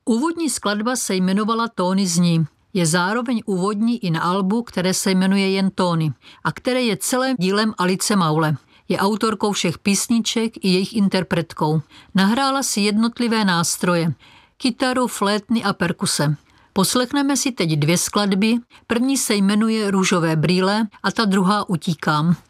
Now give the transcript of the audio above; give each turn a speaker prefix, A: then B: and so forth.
A: Úvodní skladba se jmenovala Tóny zní. Je zároveň úvodní i na albu, které se jmenuje jen Tóny a které je celým dílem Alice Maule. Je autorkou všech písniček i jejich interpretkou. Nahrála si jednotlivé nástroje, kytaru, flétny a perkuse. Poslechneme si teď 2 skladby. První se jmenuje Růžové brýle a ta druhá Utíkám.